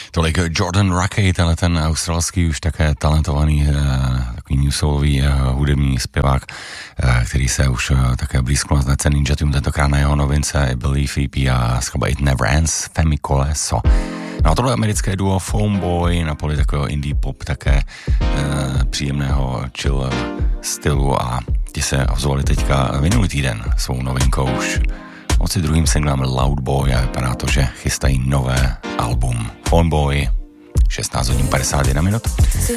Tolik Jordan Rakey, ten australský už také talentovaný takový new soulový hudební zpěvák, který se už také blízko na ten Ninja Tune, tentokrát na jeho novince Believe EP a skladba It Never Ends, Femi Koleso. No a tohle americké duo Phoneboy na poli takového indie pop, také příjemného chill stylu a ti se ozvali teďka minulý týden svou novinkou už moci druhým singlem Loud Boy a vypadá to, že chystají nové album Phoneboy. 16 hodin 51 minut.